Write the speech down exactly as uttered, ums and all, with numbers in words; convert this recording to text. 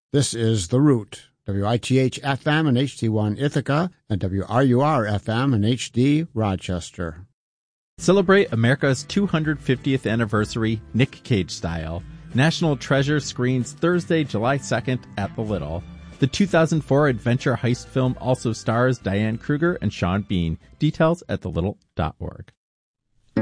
This is The Root, W I T H F M and H D one Ithaca, and W R U R F M and H D Rochester. Celebrate America's two hundred fiftieth anniversary Nick Cage style. National Treasure screens Thursday, July second at the Little. The two thousand four adventure heist film also stars Diane Kruger and Sean Bean. Details at the little dot org.